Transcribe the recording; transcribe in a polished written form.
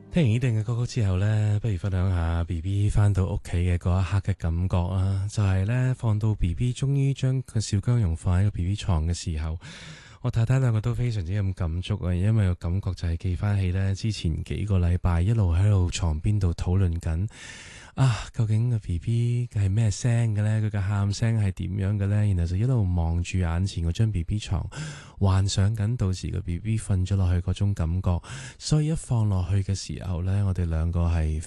聽完呢段嘅歌曲之後呢，不如分享下 BB 翻到屋企嘅嗰一刻嘅感覺啦。就係呢，放到 BB 終於將個小姜蓉放喺個 BB 床嘅時候，我太太兩個都非常之咁感觸啊，因為個感覺就係記翻起呢之前幾個禮拜一路喺度床邊度討論緊啊，究竟個 BB 係咩聲嘅呢？佢嘅喊聲係點樣嘅呢？然後就一路望住眼前嗰張 BB 床，幻想緊到時個 BB 瞓咗落去嗰種感覺，所以一放落去嘅時候呢，我哋兩個係